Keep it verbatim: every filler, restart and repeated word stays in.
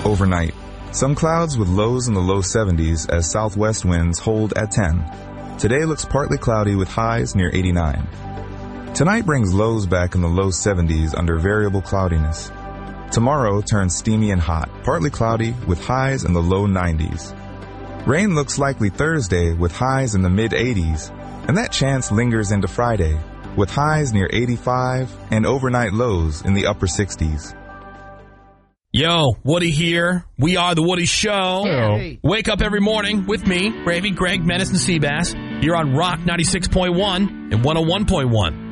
Overnight, some clouds with lows in the low seventies as southwest winds hold at ten. Today looks partly cloudy with highs near eighty-nine. Tonight brings lows back in the low seventies under variable cloudiness. Tomorrow turns steamy and hot, partly cloudy with highs in the low nineties. Rain looks likely Thursday with highs in the mid eighties, and that chance lingers into Friday with highs near eighty-five and overnight lows in the upper sixties. Yo, Woody here. We are the Woody Show. Hey. Wake up every morning with me, Ravy, Greg, Menace, and Seabass. You're on Rock ninety-six point one and one oh one point one.